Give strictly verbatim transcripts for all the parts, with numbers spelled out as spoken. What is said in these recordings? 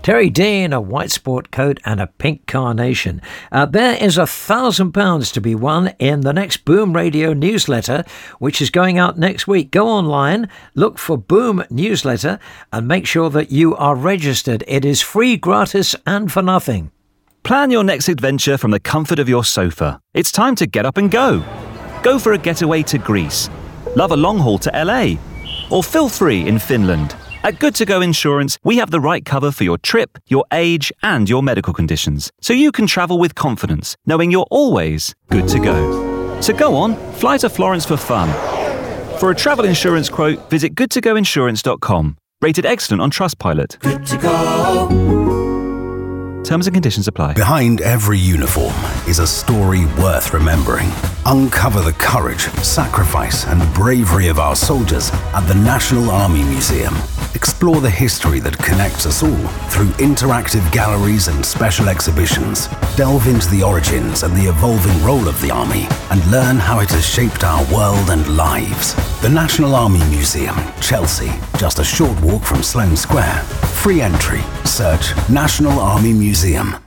Terry Dean, a white sport coat and a pink carnation. Uh, there is a thousand pounds to be won in the next Boom Radio newsletter, which is going out next week. Go online, look for Boom Newsletter, and make sure that you are registered. It is free, gratis, and for nothing. Plan your next adventure from the comfort of your sofa. It's time to get up and go. Go for a getaway to Greece. Love a long haul to L A. Or feel free in Finland. At Good To Go Insurance, we have the right cover for your trip, your age, and your medical conditions, so you can travel with confidence, knowing you're always good to go. So go on, fly to Florence for fun. For a travel insurance quote, visit good to go insurance dot com. Rated excellent on Trustpilot. Good to go. Terms and conditions apply. Behind every uniform is a story worth remembering. Uncover the courage, sacrifice, and bravery of our soldiers at the National Army Museum. Explore the history that connects us all through interactive galleries and special exhibitions. Delve into the origins and the evolving role of the Army and learn how it has shaped our world and lives. The National Army Museum, Chelsea, just a short walk from Sloane Square. Free entry. Search National Army Museum.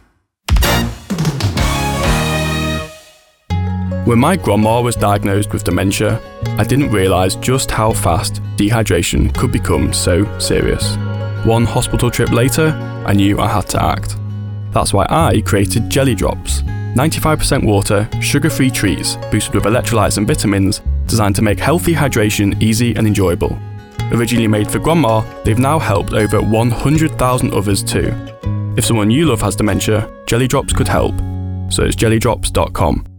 When my grandma was diagnosed with dementia, I didn't realise just how fast dehydration could become so serious. One hospital trip later, I knew I had to act. That's why I created Jelly Drops, ninety-five percent water, sugar-free treats boosted with electrolytes and vitamins designed to make healthy hydration easy and enjoyable. Originally made for grandma, they've now helped over one hundred thousand others too. If someone you love has dementia, Jelly Drops could help. So it's jelly drops dot com.